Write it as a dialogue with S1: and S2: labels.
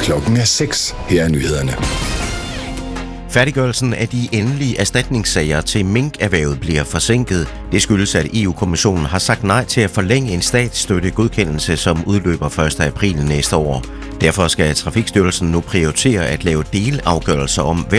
S1: Klokken er 6. Her er nyhederne.
S2: Færdiggørelsen af de endelige erstatningssager til minkerhvervet bliver forsinket. Det skyldes, at EU-kommissionen har sagt nej til at forlænge en statsstøttegodkendelse, som udløber 1. april næste år. Derfor skal Trafikstyrelsen nu prioritere at lave delafgørelser om, hvem